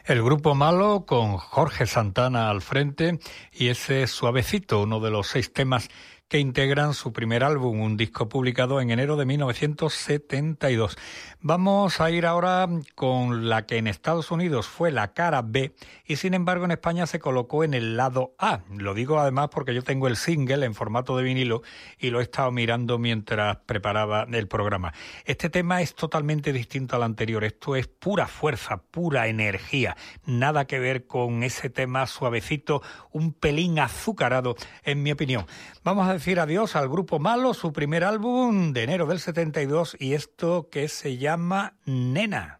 El Grupo Malo con Jorge Santana al frente y ese Suavecito, uno de los 6 temas que integran su primer álbum, un disco publicado en enero de 1972. Vamos a ir ahora con la que en Estados Unidos fue la cara B y sin embargo en España se colocó en el lado A. Lo digo además porque yo tengo el single en formato de vinilo y lo he estado mirando mientras preparaba el programa. Este tema es totalmente distinto al anterior. Esto es pura fuerza, pura energía. Nada que ver con ese tema suavecito, un pelín azucarado, en mi opinión. Vamos a decir adiós al Grupo Malo, su primer álbum de enero del 72 y esto que se llama Nena.